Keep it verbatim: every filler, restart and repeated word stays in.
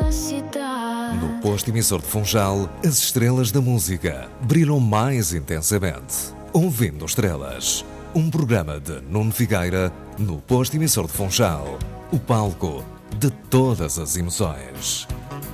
cidade. No posto emissor de Funchal, as estrelas da música brilham mais intensamente. Ouvindo Estrelas, um programa de Nuno Figueira no posto emissor de Funchal, o palco de todas as emoções.